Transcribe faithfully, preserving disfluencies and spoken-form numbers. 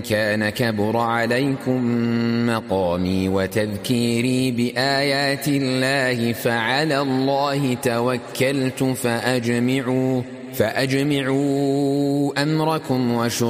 كان كبر عليكم مقامي وتذكيري بآيات الله فعلى الله توكلت فأجمعوا, فأجمعوا أمركم وشركاءكم